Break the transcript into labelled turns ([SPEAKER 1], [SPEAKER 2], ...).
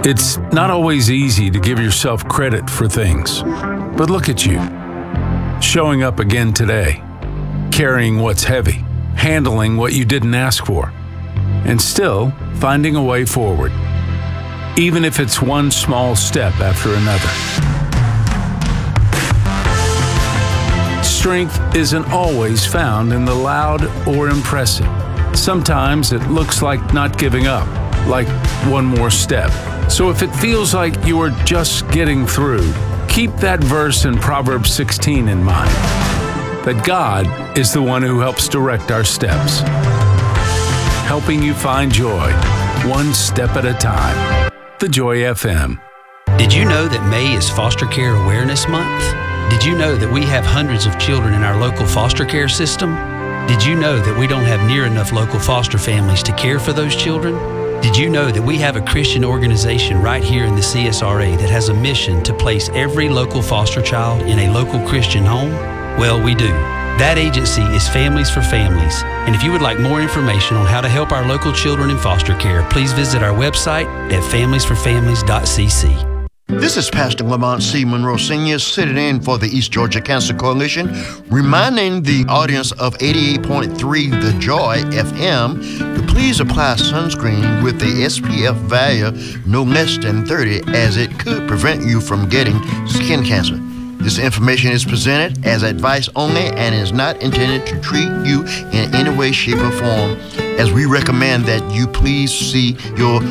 [SPEAKER 1] It's not always easy to give yourself credit for things, but look at you, showing up again today, carrying what's heavy, handling what you didn't ask for, and still finding a way forward, even if it's one small step after another. Strength isn't always found in the loud or impressive. Sometimes it looks like not giving up, like one more step. So if it feels like you are just getting through, keep that verse in Proverbs 16 in mind, that God is the one who helps direct our steps, helping you find joy, one step at a time. The Joy FM.
[SPEAKER 2] Did you know that May is Foster Care Awareness Month? Did you know that we have hundreds of children in our local foster care system? Did you know that we don't have near enough local foster families to care for those children? Did you know that we have a Christian organization right here in the CSRA that has a mission to place every local foster child in a local Christian home? Well, we do. That agency is Families for Families. And if you would like more information on how to help our local children in foster care, please visit our website at familiesforfamilies.cc.
[SPEAKER 3] This is Pastor Lamont C. Monroe Sr. sitting in for the East Georgia Cancer Coalition, reminding the audience of 88.3 The Joy FM to please apply sunscreen with the SPF value no less than 30, as it could prevent you from getting skin cancer. This information is presented as advice only and is not intended to treat you in any way, shape, or form, as we recommend that you please see your